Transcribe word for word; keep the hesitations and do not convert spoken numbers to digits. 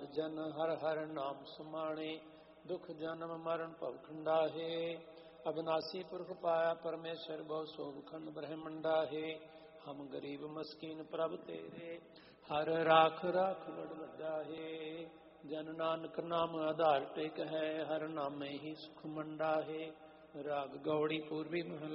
ਜਨ ਹਰ ਹਰ ਨਾਮ ਸਮਾਣੇ, ਦੁਖ ਜਨਮ ਮਰਨ ਭਵ ਖੰਡਾਹੇ। ਅਬਨਾਸੀ ਪੁਰਖ ਪਾਇਆ ਪਰਮੇਸ਼ਰ, ਬਹੁ ਸੋਭ ਖੰਡ ਬ੍ਰਹਮੰਡਾ ਹੈ। ਹਮ ਗਰੀਬ ਮਸਕੀਨ ਪ੍ਰਭ ਤੇਰੇ, ਹਰ ਰਾਖ ਰਾਖ ਬੜ ਵੱਡਾ ਹੈ। ਜਨ ਨਾਨਕ ਨਾਮ ਆਧਾਰ ਟੇਕ ਹੈ, ਹਰ ਨਾਮੇ ਹੀ ਸੁਖ ਮੰਡਾ ਹੈ। ਰਾਗ ਗੌੜੀ ਪੂਰਬੀ ਮਹਲਾ।